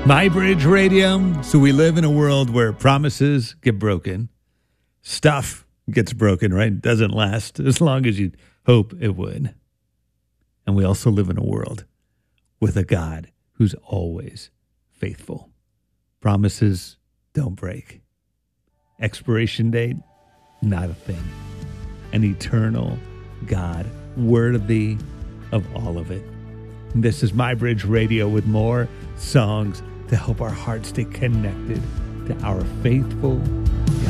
My Bridge Radio. So we live in a world where promises get broken. Stuff gets broken, right? It doesn't last as long as you'd hope it would. And we also live in a world with a God who's always faithful. Promises don't break. Expiration date, not a thing. An eternal God, worthy of all of it. And this is My Bridge Radio with more songs to help our hearts stay connected to our faithful